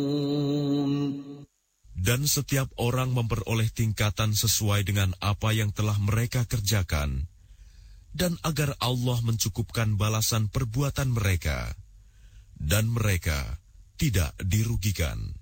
Dan setiap orang memperoleh tingkatan sesuai dengan apa yang telah mereka kerjakan, dan agar Allah mencukupkan balasan perbuatan mereka, dan mereka tidak dirugikan.